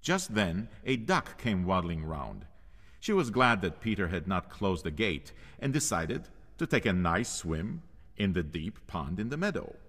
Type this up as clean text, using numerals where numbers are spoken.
Just then a duck came waddling round. She was glad that Peter had not closed the gate, and decided to take a nice swim in the deep pond in the meadow.